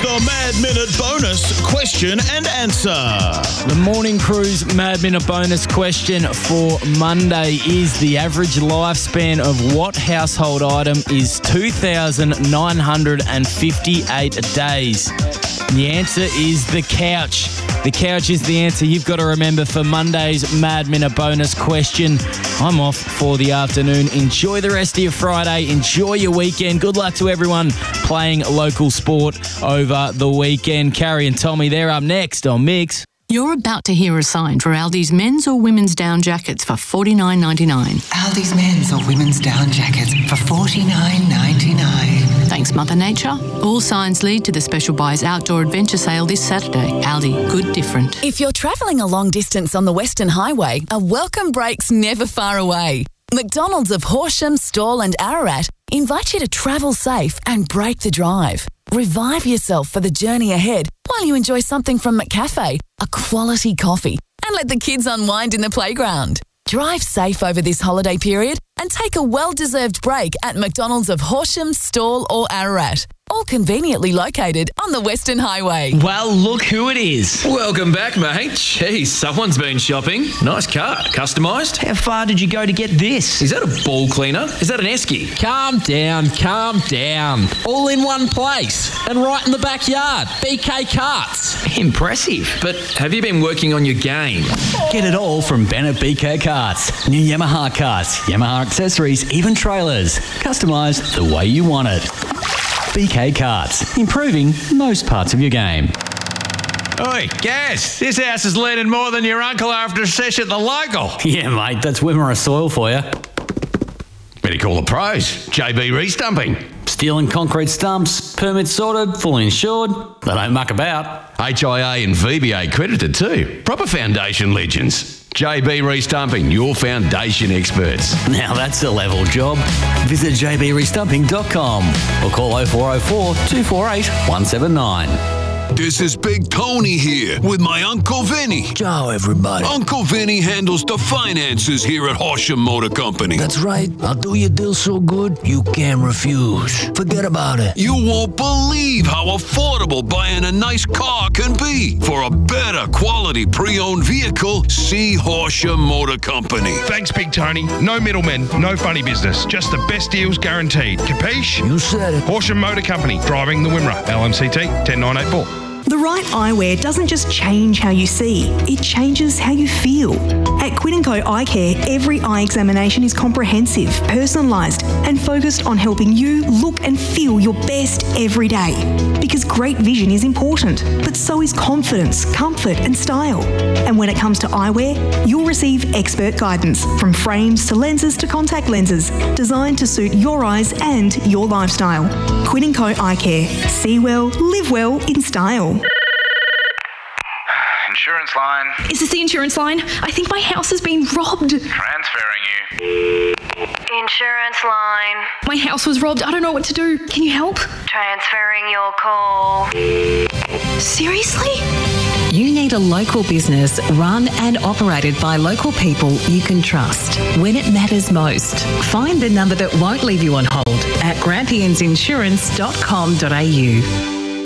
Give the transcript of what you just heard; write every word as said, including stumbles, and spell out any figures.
the Mad Minute bonus question and answer. The Morning Crew's Mad Minute bonus question for Monday is: the average lifespan of what household item is two thousand nine hundred fifty-eight days? The answer is the couch. The couch is the answer you've got to remember for Monday's Mad Minute bonus question. I'm off for the afternoon. Enjoy the rest of your Friday. Enjoy your weekend. Good luck to everyone playing local sport over the weekend. Carrie and Tommy, they're up next on Mix. You're about to hear a sign for Aldi's men's or women's down jackets for forty-nine ninety-nine. Aldi's men's or women's down jackets for forty-nine ninety-nine. Thanks, Mother Nature. All signs lead to the Special Buys Outdoor Adventure Sale this Saturday. Aldi, good different. If you're travelling a long distance on the Western Highway, a welcome break's never far away. McDonald's of Horsham, Stawell and Ararat invite you to travel safe and break the drive. Revive yourself for the journey ahead while you enjoy something from McCafe, a quality coffee, and let the kids unwind in the playground. Drive safe over this holiday period and take a well-deserved break at McDonald's of Horsham, Stawell or Ararat, all conveniently located on the Western Highway. Well, look who it is. Welcome back, mate. Jeez, someone's been shopping. Nice car. Customised? How far did you go to get this? Is that a ball cleaner? Is that an esky? Calm down, calm down. All in one place and right in the backyard. B K Carts. Impressive. But have you been working on your game? Get it all from Bennett B K Carts. New Yamaha carts, Yamaha accessories, even trailers. Customised the way you want it. B K Carts, improving most parts of your game. Oi, Gaz, this house is leaning more than your uncle after a sesh at the local. Yeah, mate, that's Wimmera soil for you. Better call the pros. J B Restumping. Steel and concrete stumps, permits sorted, fully insured. They don't muck about. H I A and V B A accredited too. Proper foundation legends. J B Restumping, your foundation experts. Now that's a level job. Visit j b restumping dot com or call oh four oh four, two four eight, one seven nine. This is Big Tony here with my Uncle Vinny. Ciao, everybody. Uncle Vinny handles the finances here at Horsham Motor Company. That's right. I'll do your deal so good, you can't refuse. Forget about it. You won't believe how affordable buying a nice car can be. For a better quality pre-owned vehicle, see Horsham Motor Company. Thanks, Big Tony. No middlemen, no funny business. Just the best deals guaranteed. Capiche? You said it. Horsham Motor Company, driving the Wimmera. L M C T ten nine eight four. The right eyewear doesn't just change how you see, it changes how you feel. At Quinn and Co Eye Care, every eye examination is comprehensive, personalised and focused on helping you look and feel your best every day. Because great vision is important, but so is confidence, comfort and style. And when it comes to eyewear, you'll receive expert guidance from frames to lenses to contact lenses, designed to suit your eyes and your lifestyle. Quinn and Co Eye Care. See well, live well in style. Insurance line. Is this the insurance line? I think my house has been robbed. Transferring you. Insurance line. My house was robbed. I don't know what to do. Can you help? Transferring your call. Seriously? You need a local business run and operated by local people you can trust when it matters most. Find the number that won't leave you on hold at grampians insurance dot com dot a u.